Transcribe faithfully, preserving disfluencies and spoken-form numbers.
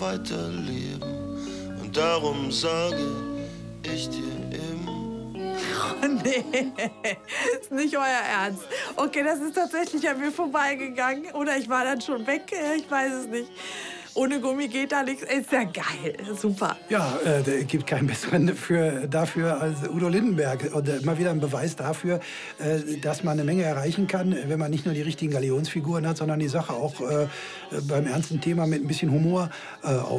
weiterleben. Und darum sage ich dir eben. Oh, nee, ist nicht euer Ernst. Okay, das ist tatsächlich an mir vorbeigegangen. Oder ich war dann schon weg, ich weiß es nicht. Ohne Gummi geht da nichts. Ist ja geil, super. Ja, es äh, gibt keinen besseren für, dafür als Udo Lindenberg. Und äh, immer wieder ein Beweis dafür, äh, dass man eine Menge erreichen kann, wenn man nicht nur die richtigen Galionsfiguren hat, sondern die Sache auch äh, beim ernsten Thema mit ein bisschen Humor äh, auf